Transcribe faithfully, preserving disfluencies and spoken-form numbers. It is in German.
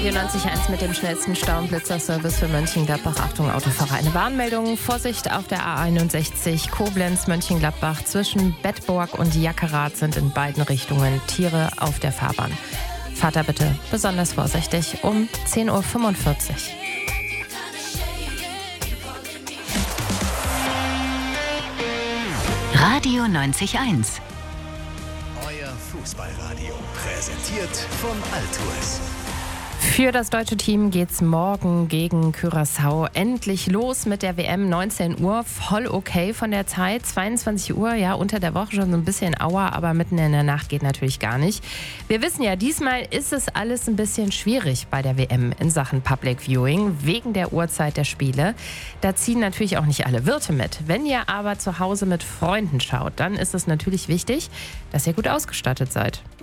Radio neunzig Komma eins mit dem schnellsten Stau- und Blitzerservice für Mönchengladbach. Achtung, Autofahrer. Eine Warnmeldung. Vorsicht auf der A einundsechzig Koblenz-Mönchengladbach. Zwischen Bedburg und Jackerath sind in beiden Richtungen Tiere auf der Fahrbahn. Fahrt da bitte besonders vorsichtig um zehn Uhr fünfundvierzig. Radio neunzig Komma eins. Euer Fußballradio. Präsentiert von Altours. Für das deutsche Team geht's morgen gegen Curaçao endlich los mit der W M. neunzehn Uhr, voll okay von der Zeit. zweiundzwanzig Uhr, ja, unter der Woche schon so ein bisschen Aua, aber mitten in der Nacht geht natürlich gar nicht. Wir wissen ja, diesmal ist es alles ein bisschen schwierig bei der W M in Sachen Public Viewing, wegen der Uhrzeit der Spiele. Da ziehen natürlich auch nicht alle Wirte mit. Wenn ihr aber zu Hause mit Freunden schaut, dann ist es natürlich wichtig, dass ihr gut ausgestattet seid.